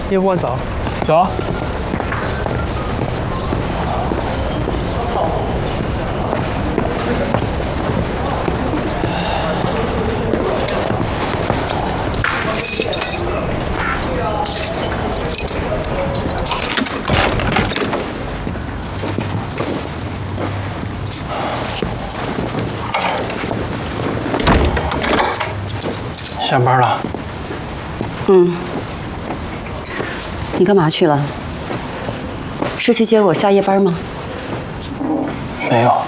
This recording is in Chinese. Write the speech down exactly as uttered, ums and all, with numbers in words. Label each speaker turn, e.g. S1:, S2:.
S1: 要不我走？
S2: 走。下班了。
S3: 嗯。你干嘛去了？是去接我下夜班吗？
S2: 没有。